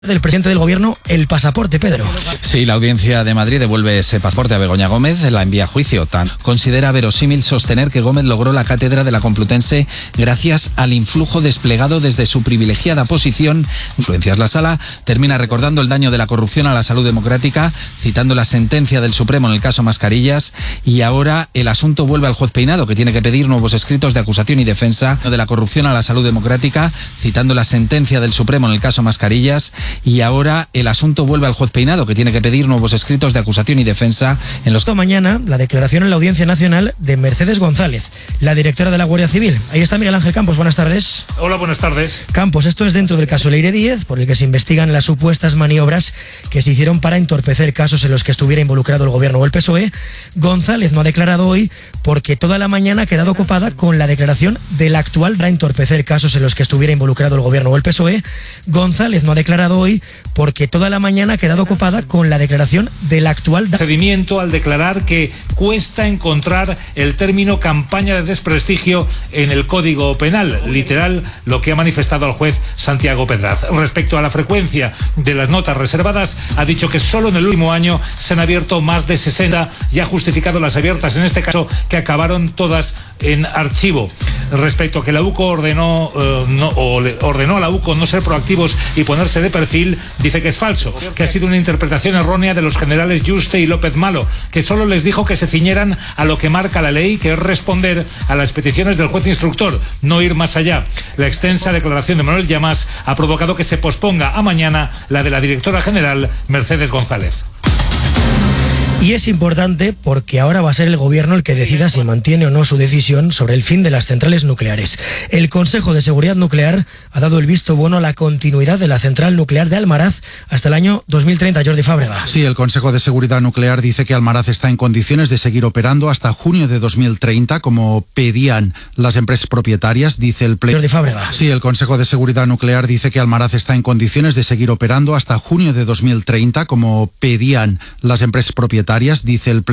Del presidente del gobierno el pasaporte, Pedro. Sí, la Audiencia de Madrid devuelve ese pasaporte a Begoña Gómez, la envía a juicio. Considera verosímil sostener que Gómez logró la cátedra de la Complutense gracias al influjo desplegado desde su privilegiada posición. Influencias. La sala termina recordando el daño de la corrupción a la salud democrática, citando la sentencia del Supremo en el caso Mascarillas, y ahora el asunto vuelve al juez Peinado, que tiene que pedir nuevos escritos de acusación y defensa de la corrupción a la salud democrática, citando la sentencia del Supremo en el caso Mascarillas. Y ahora el asunto vuelve al juez Peinado, que tiene que pedir nuevos escritos de acusación y defensa en los... Mañana la declaración en la Audiencia Nacional de Mercedes González, la directora de la Guardia Civil. Ahí está Miguel Ángel Campos, buenas tardes. Hola, buenas tardes. Campos, esto es dentro del caso Leire Díez, por el que se investigan las supuestas maniobras que se hicieron para entorpecer casos en los que estuviera involucrado el gobierno o el PSOE. González no ha declarado hoy porque toda la mañana ha quedado ocupada con la declaración del actual para entorpecer casos en los que estuviera involucrado el gobierno o el PSOE. González no ha declarado hoy porque toda la mañana ha quedado ocupada con la declaración del actual... Procedimiento al declarar que cuesta encontrar el término campaña de desprestigio en el Código Penal, literal lo que ha manifestado el juez Santiago Pedraz. Respecto a la frecuencia de las notas reservadas, ha dicho que solo en el último año se han abierto más de 60 y ha justificado las abiertas, en este caso, que acabaron todas en archivo. Respecto a que la UCO ordenó a la UCO no ser proactivos y ponerse de perfil, dice que es falso, que ha sido una interpretación errónea de los generales Yuste y López Malo, que solo les dijo que se ciñeran a lo que marca la ley, que es responder a las peticiones del juez instructor, no ir más allá. La extensa declaración de Manuel Llamas ha provocado que se posponga a mañana la de la directora general Mercedes González. Y es importante porque ahora va a ser el gobierno el que decida si mantiene o no su decisión sobre el fin de las centrales nucleares. El Consejo de Seguridad Nuclear ha dado el visto bueno a la continuidad de la central nuclear de Almaraz hasta el año 2030, Jordi Fábrega. Sí, el Consejo de Seguridad Nuclear dice que Almaraz está en condiciones de seguir operando hasta junio de 2030, como pedían las empresas propietarias, dice el Pleno. Jordi Fábrega. Sí, el Consejo de Seguridad Nuclear dice que Almaraz está en condiciones de seguir operando hasta junio de 2030, como pedían las empresas propietarias, dice el Pleno.